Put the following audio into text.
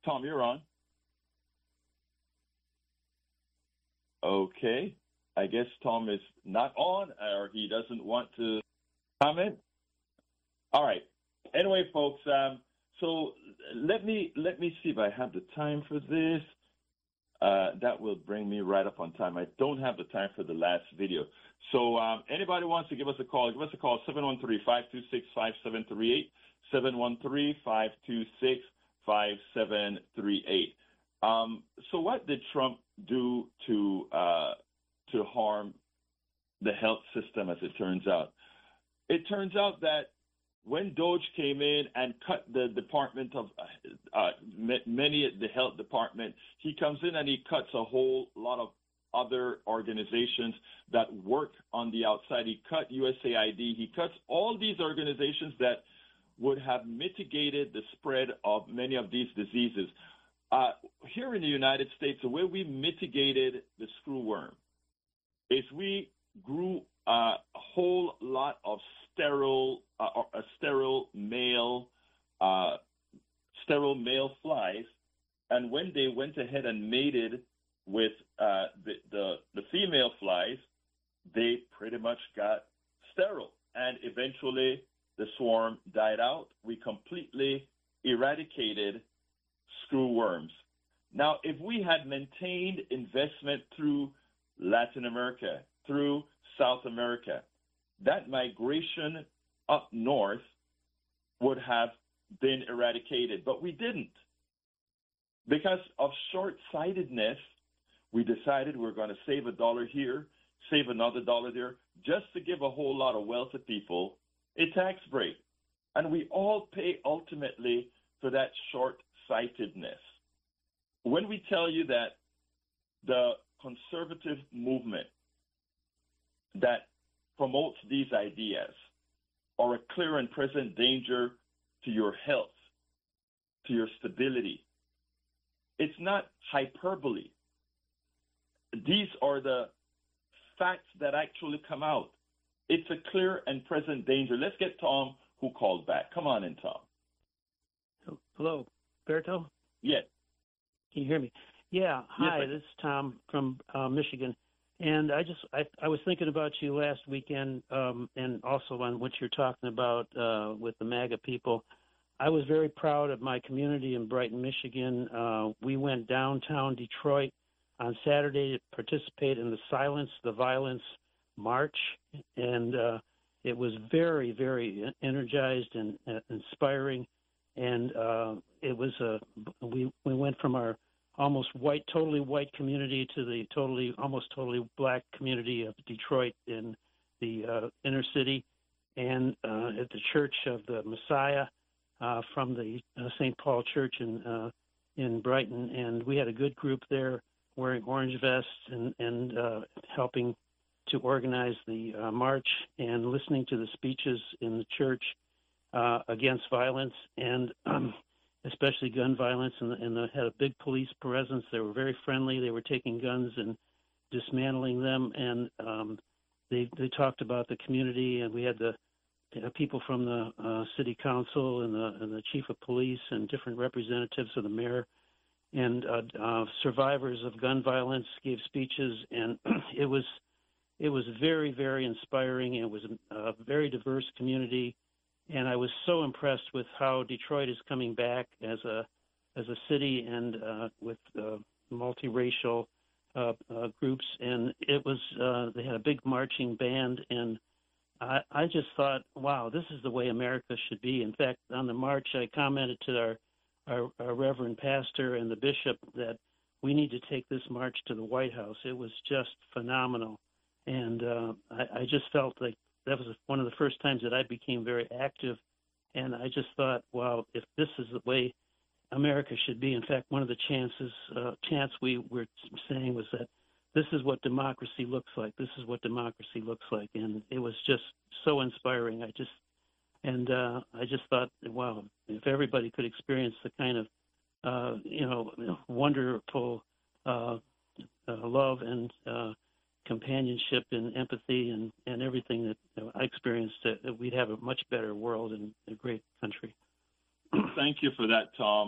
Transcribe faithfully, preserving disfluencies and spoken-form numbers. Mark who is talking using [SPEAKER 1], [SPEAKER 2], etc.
[SPEAKER 1] Tom, you're on. Okay. I guess Tom is not on, or he doesn't want to comment. All right. Anyway, folks, um, so let me let me see if I have the time for this. Uh, that will bring me right up on time. I don't have the time for the last video. So um, anybody wants to give us a call, give us a call, seven one three, five two six, five seven three eight, seven one three, five two six, five seven three eight. Um, so what did Trump do to uh, to harm the health system, as it turns out? It turns out that when Doge came in and cut the Department of uh, many at the health department, he comes in and he cuts a whole lot of other organizations that work on the outside. He cut U S A I D. He cuts all these organizations that would have mitigated the spread of many of these diseases. Uh, here in the United States, the way we mitigated the screwworm is we grew uh, a whole lot of sterile, uh, or, uh, sterile male, uh, sterile male flies, and when they went ahead and mated with uh, the, the the female flies, they pretty much got sterile, and eventually the swarm died out. We completely eradicated screwworms. Now, if we had maintained investment through Latin America, through South America, that migration up north would have been eradicated, but we didn't. Because of short-sightedness, we decided we're going to save a dollar here, save another dollar there, just to give a whole lot of wealthy people a tax break. And we all pay ultimately for that short-sightedness. When we tell you that the conservative movement that promotes these ideas are a clear and present danger to your health, to your stability, it's not hyperbole. These are the facts that actually come out. It's a clear and present danger. Let's get Tom, who called back. Come on in, Tom.
[SPEAKER 2] Hello, Berto?
[SPEAKER 1] Yes.
[SPEAKER 2] Can you hear me? Yeah. Hi,
[SPEAKER 1] yes,
[SPEAKER 2] this is Tom from uh, Michigan. And I just, I, I was thinking about you last weekend um, and also on what you're talking about uh, with the MAGA people. I was very proud of my community in Brighton, Michigan. Uh, we went downtown Detroit on Saturday to participate in the Silence the Violence March. And uh, it was very, very energized and uh, inspiring. And uh, it was a, we, we went from our almost white, totally white community to the totally, almost totally black community of Detroit in the uh, inner city, and uh, at the Church of the Messiah uh, from the uh, Saint Paul Church in uh, in Brighton. And we had a good group there wearing orange vests and, and uh, helping to organize the uh, march and listening to the speeches in the church uh, against violence and um, especially gun violence, and, and they had a big police presence. They were very friendly. They were taking guns and dismantling them, and um, they they talked about the community, and we had the uh, people from the uh, city council and the, and the chief of police and different representatives of the mayor, and uh, uh, survivors of gun violence gave speeches, and it was it was very, very inspiring. It was a very diverse community. And I was so impressed with how Detroit is coming back as a as a city and uh, with uh, multiracial uh, uh, groups. And it was uh, they had a big marching band, and I, I just thought, wow, this is the way America should be. In fact, on the march, I commented to our our, our Reverend Pastor and the Bishop that we need to take this march to the White House. It was just phenomenal, and uh, I, I just felt like that was one of the first times that I became very active, and I just thought, wow, if this is the way America should be. In fact, one of the chances, uh, chants we were saying was that this is what democracy looks like. This is what democracy looks like, and it was just so inspiring. I just, and uh, I just thought, wow, if everybody could experience the kind of, uh, you know, wonderful uh, uh, love and uh, companionship and empathy and, and everything that you know, I experienced, uh, we'd have a much better world and a great country.
[SPEAKER 1] Thank you for that, Tom.